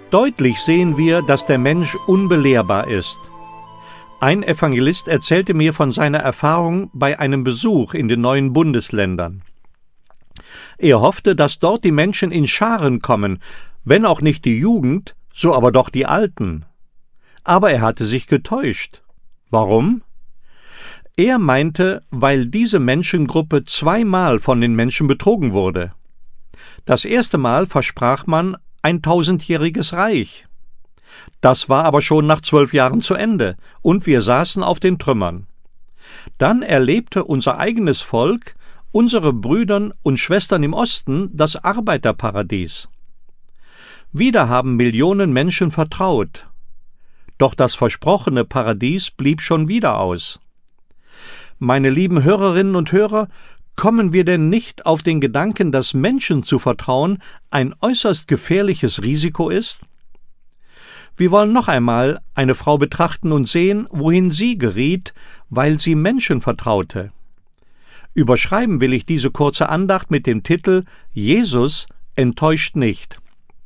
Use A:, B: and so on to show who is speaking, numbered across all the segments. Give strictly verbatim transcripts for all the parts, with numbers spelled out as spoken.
A: Deutlich sehen wir, dass der Mensch unbelehrbar ist. Ein Evangelist erzählte mir von seiner Erfahrung bei einem Besuch in den neuen Bundesländern. Er hoffte, dass dort die Menschen in Scharen kommen, wenn auch nicht die Jugend, so aber doch die Alten. Aber er hatte sich getäuscht. Warum? Er meinte, weil diese Menschengruppe zweimal von den Menschen betrogen wurde. Das erste Mal versprach man ein tausendjähriges Reich. Das war aber schon nach zwölf Jahren zu Ende, und wir saßen auf den Trümmern. Dann erlebte unser eigenes Volk, unsere Brüder und Schwestern im Osten, das Arbeiterparadies. Wieder haben Millionen Menschen vertraut. Doch das versprochene Paradies blieb schon wieder aus. Meine lieben Hörerinnen und Hörer, kommen wir denn nicht auf den Gedanken, dass Menschen zu vertrauen ein äußerst gefährliches Risiko ist? Wir wollen noch einmal eine Frau betrachten und sehen, wohin sie geriet, weil sie Menschen vertraute. Überschreiben will ich diese kurze Andacht mit dem Titel »Jesus enttäuscht nicht«.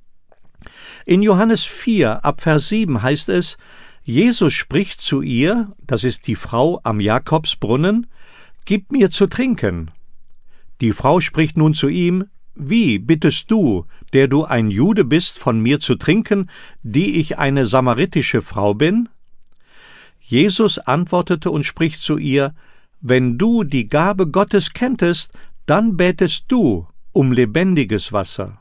A: In Johannes vier, ab Vers sieben heißt es, Jesus spricht zu ihr, das ist die Frau am Jakobsbrunnen, »Gib mir zu trinken.« Die Frau spricht nun zu ihm, »Wie bittest du, der du ein Jude bist, von mir zu trinken, die ich eine samaritische Frau bin?« Jesus antwortete und spricht zu ihr, »Wenn du die Gabe Gottes kenntest, dann bätest du um lebendiges Wasser.«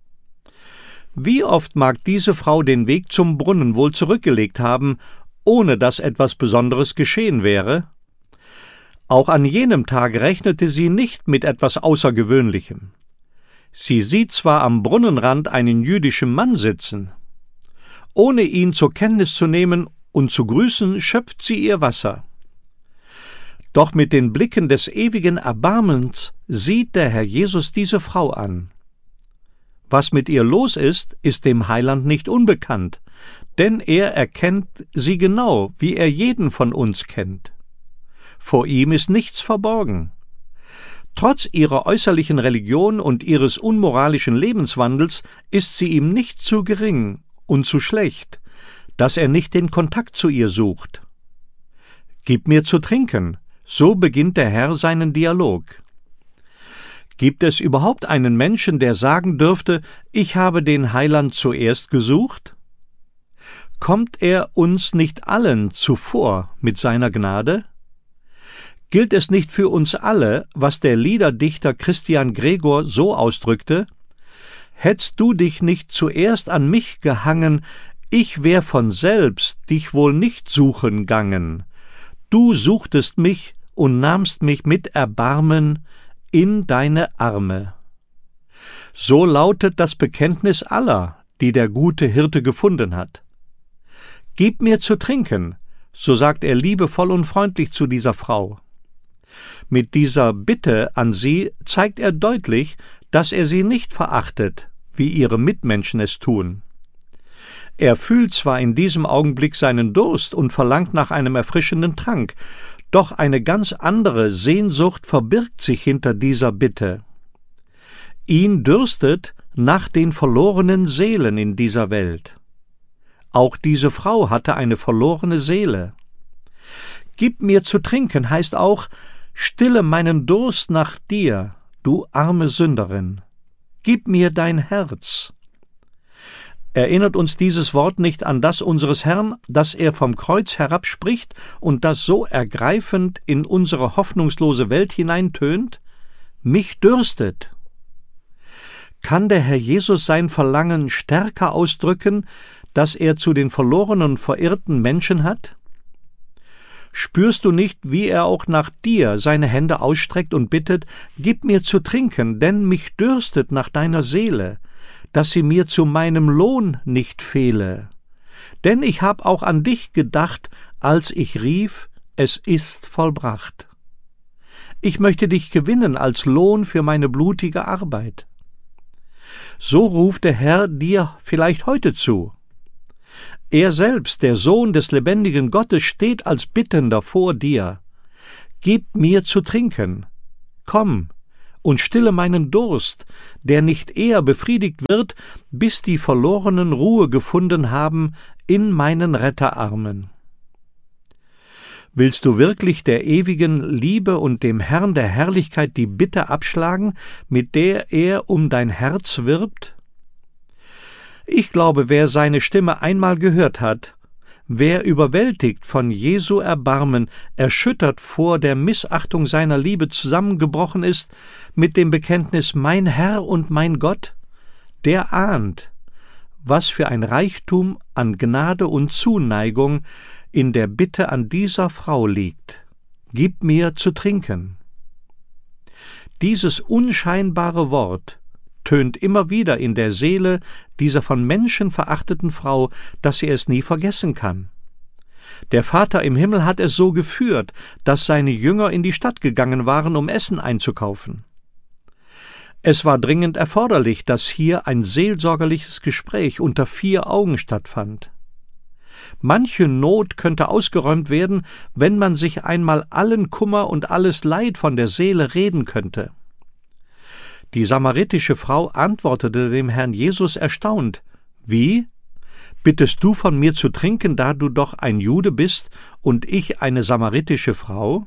A: Wie oft mag diese Frau den Weg zum Brunnen wohl zurückgelegt haben, ohne dass etwas Besonderes geschehen wäre? Auch an jenem Tag rechnete sie nicht mit etwas Außergewöhnlichem. Sie sieht zwar am Brunnenrand einen jüdischen Mann sitzen. Ohne ihn zur Kenntnis zu nehmen und zu grüßen, schöpft sie ihr Wasser. Doch mit den Blicken des ewigen Erbarmens sieht der Herr Jesus diese Frau an. Was mit ihr los ist, ist dem Heiland nicht unbekannt, denn er erkennt sie genau, wie er jeden von uns kennt. Vor ihm ist nichts verborgen. Trotz ihrer äußerlichen Religion und ihres unmoralischen Lebenswandels ist sie ihm nicht zu gering und zu schlecht, dass er nicht den Kontakt zu ihr sucht. »Gib mir zu trinken«, so beginnt der Herr seinen Dialog. Gibt es überhaupt einen Menschen, der sagen dürfte, ich habe den Heiland zuerst gesucht? Kommt er uns nicht allen zuvor mit seiner Gnade? Gilt es nicht für uns alle, was der Liederdichter Christian Gregor so ausdrückte? Hättst du dich nicht zuerst an mich gehangen, ich wär von selbst dich wohl nicht suchen gangen. Du suchtest mich und nahmst mich mit Erbarmen in deine Arme. So lautet das Bekenntnis aller, die der gute Hirte gefunden hat. Gib mir zu trinken, so sagt er liebevoll und freundlich zu dieser Frau. Mit dieser Bitte an sie zeigt er deutlich, dass er sie nicht verachtet, wie ihre Mitmenschen es tun. Er fühlt zwar in diesem Augenblick seinen Durst und verlangt nach einem erfrischenden Trank, doch eine ganz andere Sehnsucht verbirgt sich hinter dieser Bitte. Ihn dürstet nach den verlorenen Seelen in dieser Welt. Auch diese Frau hatte eine verlorene Seele. Gib mir zu trinken heißt auch, stille meinen Durst nach dir, du arme Sünderin. Gib mir dein Herz. Erinnert uns dieses Wort nicht an das unseres Herrn, das er vom Kreuz herabspricht und das so ergreifend in unsere hoffnungslose Welt hineintönt? Mich dürstet. Kann der Herr Jesus sein Verlangen stärker ausdrücken, das er zu den verlorenen und verirrten Menschen hat? Spürst du nicht, wie er auch nach dir seine Hände ausstreckt und bittet, gib mir zu trinken, denn mich dürstet nach deiner Seele, dass sie mir zu meinem Lohn nicht fehle. Denn ich hab auch an dich gedacht, als ich rief, es ist vollbracht. Ich möchte dich gewinnen als Lohn für meine blutige Arbeit. So ruft der Herr dir vielleicht heute zu. Er selbst, der Sohn des lebendigen Gottes, steht als Bittender vor dir. Gib mir zu trinken. Komm und stille meinen Durst, der nicht eher befriedigt wird, bis die Verlorenen Ruhe gefunden haben in meinen Retterarmen. Willst du wirklich der ewigen Liebe und dem Herrn der Herrlichkeit die Bitte abschlagen, mit der er um dein Herz wirbt? Ich glaube, wer seine Stimme einmal gehört hat, wer überwältigt von Jesu Erbarmen, erschüttert vor der Missachtung seiner Liebe zusammengebrochen ist mit dem Bekenntnis »Mein Herr und mein Gott«, der ahnt, was für ein Reichtum an Gnade und Zuneigung in der Bitte an dieser Frau liegt. »Gib mir zu trinken.« Dieses unscheinbare Wort tönt immer wieder in der Seele dieser von Menschen verachteten Frau, dass sie es nie vergessen kann. Der Vater im Himmel hat es so geführt, dass seine Jünger in die Stadt gegangen waren, um Essen einzukaufen. Es war dringend erforderlich, dass hier ein seelsorgerliches Gespräch unter vier Augen stattfand. Manche Not könnte ausgeräumt werden, wenn man sich einmal allen Kummer und alles Leid von der Seele reden könnte. Die samaritische Frau antwortete dem Herrn Jesus erstaunt: »Wie? Bittest du von mir zu trinken, da du doch ein Jude bist und ich eine samaritische Frau?«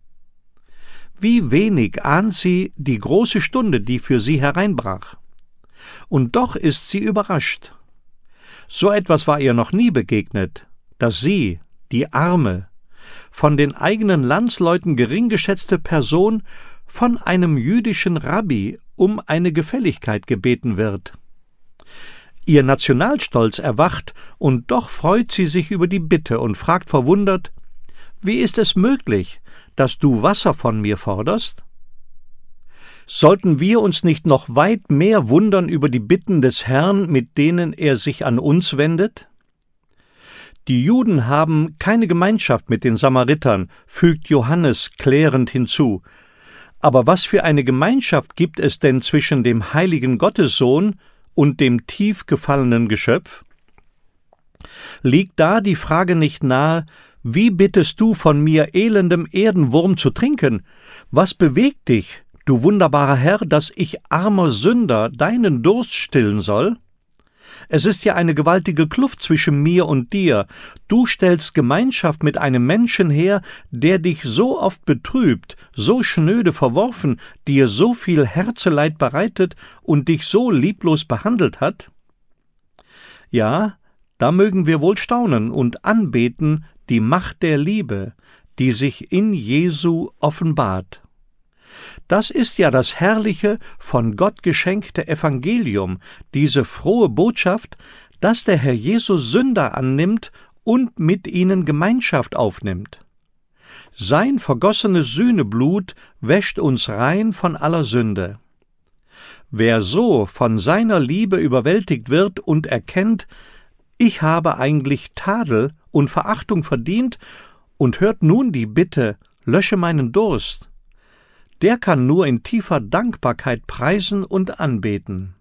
A: Wie wenig ahnt sie die große Stunde, die für sie hereinbrach. Und doch ist sie überrascht. So etwas war ihr noch nie begegnet, dass sie, die arme, von den eigenen Landsleuten gering geschätzte Person, von einem jüdischen Rabbi um eine Gefälligkeit gebeten wird. Ihr Nationalstolz erwacht, und doch freut sie sich über die Bitte und fragt verwundert: »Wie ist es möglich, dass du Wasser von mir forderst?« Sollten wir uns nicht noch weit mehr wundern über die Bitten des Herrn, mit denen er sich an uns wendet? Die Juden haben keine Gemeinschaft mit den Samaritern, fügt Johannes klärend hinzu. Aber was für eine Gemeinschaft gibt es denn zwischen dem heiligen Gottessohn und dem tief gefallenen Geschöpf? Liegt da die Frage nicht nahe: Wie bittest du von mir, elendem Erdenwurm, zu trinken? Was bewegt dich, du wunderbarer Herr, dass ich, armer Sünder, deinen Durst stillen soll? Es ist ja eine gewaltige Kluft zwischen mir und dir. Du stellst Gemeinschaft mit einem Menschen her, der dich so oft betrübt, so schnöde verworfen, dir so viel Herzeleid bereitet und dich so lieblos behandelt hat? Ja, da mögen wir wohl staunen und anbeten die Macht der Liebe, die sich in Jesu offenbart. Das ist ja das herrliche, von Gott geschenkte Evangelium, diese frohe Botschaft, dass der Herr Jesus Sünder annimmt und mit ihnen Gemeinschaft aufnimmt. Sein vergossenes Sühneblut wäscht uns rein von aller Sünde. Wer so von seiner Liebe überwältigt wird und erkennt, ich habe eigentlich Tadel und Verachtung verdient, und hört nun die Bitte, lösche meinen Durst, der kann nur in tiefer Dankbarkeit preisen und anbeten.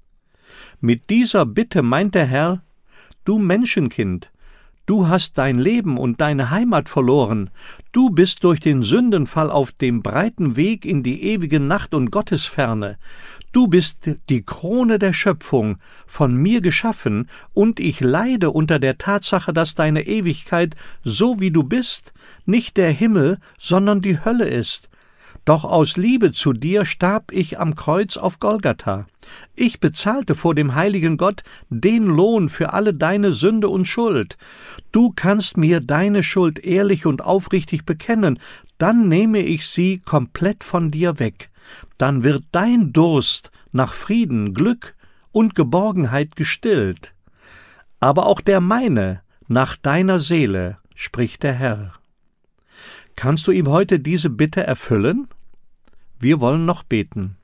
A: Mit dieser Bitte meint der Herr: Du Menschenkind, du hast dein Leben und deine Heimat verloren, du bist durch den Sündenfall auf dem breiten Weg in die ewige Nacht und Gottesferne, du bist die Krone der Schöpfung, von mir geschaffen, und ich leide unter der Tatsache, dass deine Ewigkeit, so wie du bist, nicht der Himmel, sondern die Hölle ist. Doch aus Liebe zu dir starb ich am Kreuz auf Golgatha. Ich bezahlte vor dem heiligen Gott den Lohn für alle deine Sünde und Schuld. Du kannst mir deine Schuld ehrlich und aufrichtig bekennen, dann nehme ich sie komplett von dir weg. Dann wird dein Durst nach Frieden, Glück und Geborgenheit gestillt. Aber auch der meine nach deiner Seele, spricht der Herr. Kannst du ihm heute diese Bitte erfüllen? Wir wollen noch beten.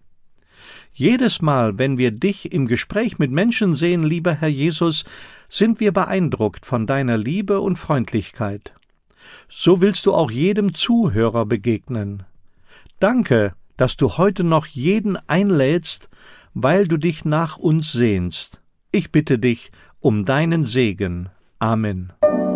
A: Jedes Mal, wenn wir dich im Gespräch mit Menschen sehen, lieber Herr Jesus, sind wir beeindruckt von deiner Liebe und Freundlichkeit. So willst du auch jedem Zuhörer begegnen. Danke, dass du heute noch jeden einlädst, weil du dich nach uns sehnst. Ich bitte dich um deinen Segen. Amen.